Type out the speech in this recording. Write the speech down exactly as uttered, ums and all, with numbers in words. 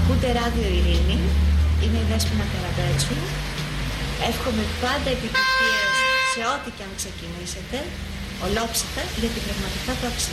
Ακούτε ράδιο Ειρήνη, είμαι η Δέσποινα Καραμπέτσου. Εύχομαι πάντα επιτυχίες σε ό,τι και αν ξεκινήσετε, ολόψυχα, γιατί πραγματικά το αξίζει.